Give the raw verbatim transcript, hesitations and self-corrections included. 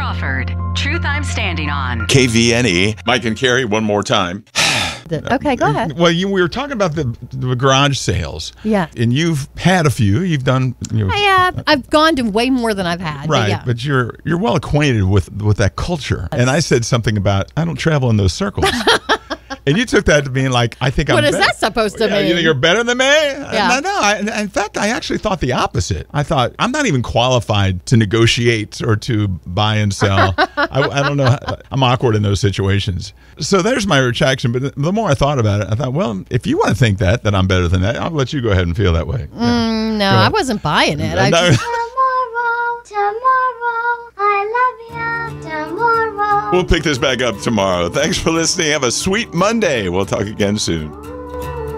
Crawford. Truth I'm standing on. K V N E. Mike and Carrie, one more time. Okay, go ahead. Well, you, we were talking about the, the garage sales. Yeah. And you've had a few. You've done. You know, I have. I've gone to way more than I've had. right, But, yeah. but you're you're well acquainted with with that culture. And I said something about I don't travel in those circles. And you took that to mean like, I think I'm What is better. that supposed to Yeah, mean? You think you're better than me? Yeah. No, no. I, in fact, I actually thought the opposite. I thought, I'm not even qualified to negotiate or to buy and sell. I, I don't know. I'm awkward in those situations. So there's my retraction. But the more I thought about it, I thought, well, if you want to think that, that I'm better than that, I'll let you go ahead and feel that way. Yeah. Mm, no, Go I ahead. wasn't buying it. No, I no. just- Tomorrow, tomorrow, I love you tomorrow. We'll pick this back up tomorrow. Thanks for listening. Have a sweet Monday. We'll talk again soon.